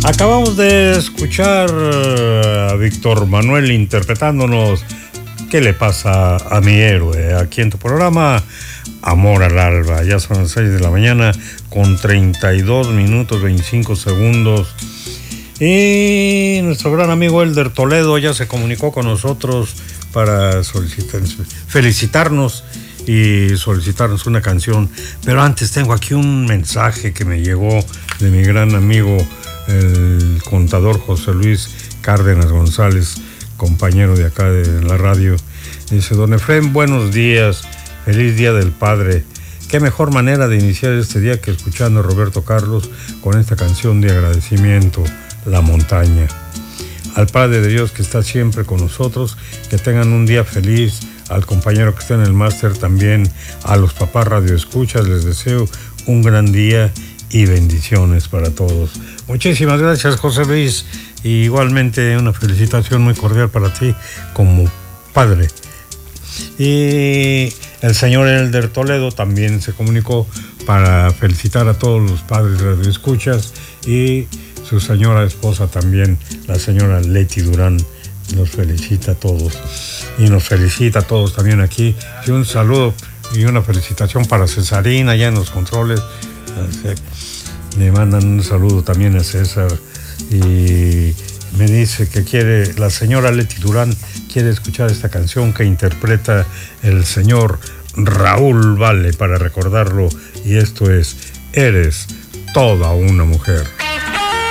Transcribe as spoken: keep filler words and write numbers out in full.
Acabamos de escuchar a Víctor Manuel interpretándonos ¿Qué le pasa a mi héroe? Aquí en tu programa Amor al Alba. Ya son las seis de la mañana con treinta y dos minutos veinticinco segundos. Y nuestro gran amigo Elder Toledo ya se comunicó con nosotros para solicitar, felicitarnos y solicitarnos una canción. Pero antes tengo aquí un mensaje que me llegó de mi gran amigo el contador José Luis Cárdenas González, compañero de acá de la radio. Dice: don Efrén, buenos días, feliz Día del Padre. Qué mejor manera de iniciar este día que escuchando a Roberto Carlos con esta canción de agradecimiento, La Montaña. Al Padre de Dios que está siempre con nosotros, que tengan un día feliz. Al compañero que está en el máster también, a los papás radioescuchas, les deseo un gran día y bendiciones para todos. Muchísimas gracias, José Luis, y igualmente una felicitación muy cordial para ti como padre. Y el señor Elder Toledo también se comunicó para felicitar a todos los padres radioescuchas y su señora esposa también, la señora Leti Durán, nos felicita a todos y nos felicita a todos también aquí. Y un saludo y una felicitación para Cesarina allá en los controles. Me mandan un saludo también a César y me dice que quiere, la señora Leti Durán quiere escuchar esta canción que interpreta el señor Raúl Vale para recordarlo, y esto es Eres toda una mujer.